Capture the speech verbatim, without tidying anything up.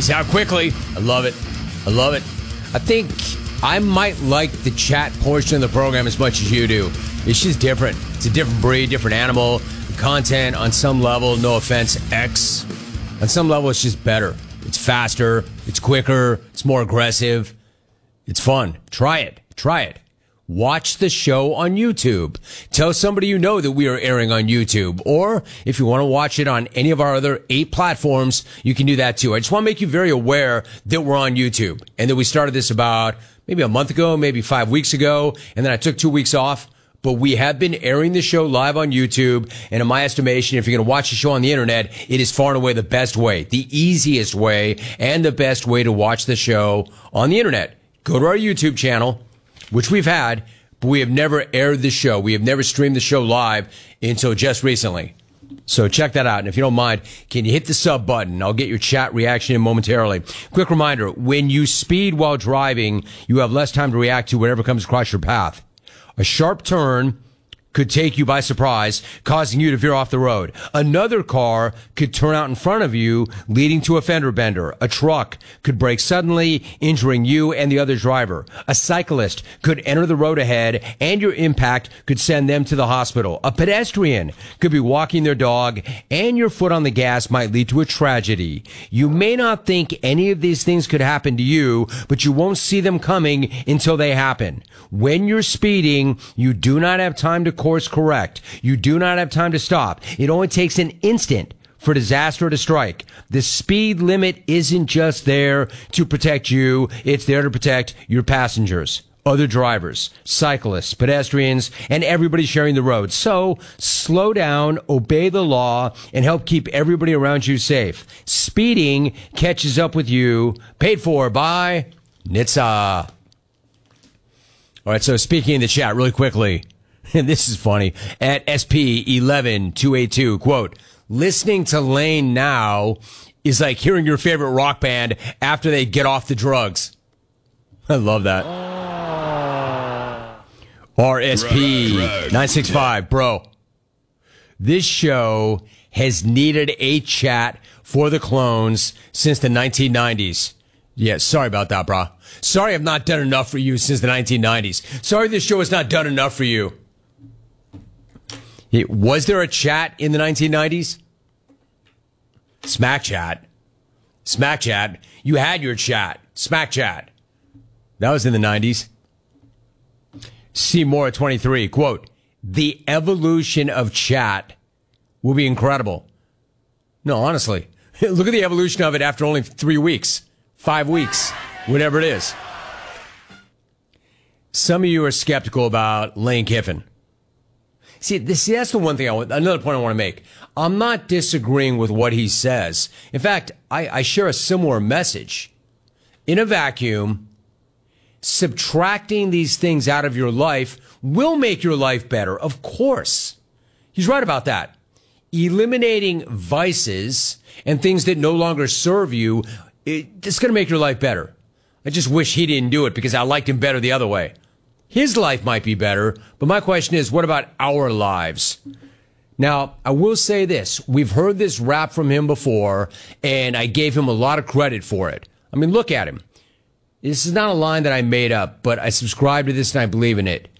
See how quickly? I love it. I love it. I think I might like the chat portion of the program as much as you do. It's just different. It's a different breed, different animal. The content on some level, no offense, X. On some level, it's just better. It's faster. It's quicker. It's more aggressive. It's fun. Try it. Try it. Watch the show on YouTube. Tell somebody you know that we are airing on YouTube. Or if you want to watch it on any of our other eight platforms, you can do that too. I just want to make you very aware that we're on YouTube and that we started this about maybe a month ago, maybe five weeks ago. And then I took two weeks off. But we have been airing the show live on YouTube. And in my estimation, if you're going to watch the show on the internet, it is far and away the best way, the easiest way, and the best way to watch the show on the internet. Go to our YouTube channel, which we've had, but we have never aired the show. We have never streamed the show live until just recently. So check that out. And if you don't mind, can you hit the sub button? I'll get your chat reaction in momentarily. Quick reminder, when you speed while driving, you have less time to react to whatever comes across your path. A sharp turn could take you by surprise, causing you to veer off the road. Another car could turn out in front of you, leading to a fender bender. A truck could brake suddenly, injuring you and the other driver. A cyclist could enter the road ahead, and your impact could send them to the hospital. A pedestrian could be walking their dog, and your foot on the gas might lead to a tragedy. You may not think any of these things could happen to you, but you won't see them coming until they happen. When you're speeding, you do not have time to course correct. You do not have time to stop. It only takes an instant for disaster to strike. The speed limit isn't just there to protect you. It's there to protect your passengers, other drivers, cyclists, pedestrians, and everybody sharing the road. So slow down, obey the law, and help keep everybody around you safe. Speeding catches up with you. Paid for by N H T S A. All right, so speaking in the chat really quickly, and this is funny, at S P eleven two eighty-two, quote, listening to Lane now is like hearing your favorite rock band after they get off the drugs. I love that. Oh. R S P nine six five, bro. This show has needed a chat for the clones since the nineteen nineties. Yeah, sorry about that, bro. Sorry I've not done enough for you since the nineteen nineties. Sorry this show has not done enough for you. Was there a chat in the nineteen nineties? Smack chat. Smack chat. You had your chat. Smack chat. That was in the nineties. See more at twenty-three. Quote, the evolution of chat will be incredible. No, honestly. Look at the evolution of it after only three weeks. Five weeks. Whatever it is. Some of you are skeptical about Lane Kiffin. See, this, that's the one thing I want, another point I want to make. I'm not disagreeing with what he says. In fact, I, I share a similar message. In a vacuum, subtracting these things out of your life will make your life better. Of course. He's right about that. Eliminating vices and things that no longer serve you, it, it's going to make your life better. I just wish he didn't do it because I liked him better the other way. His life might be better, but my question is, what about our lives? Now, I will say this. We've heard this rap from him before, and I gave him a lot of credit for it. I mean, look at him. This is not a line that I made up, but I subscribe to this and I believe in it.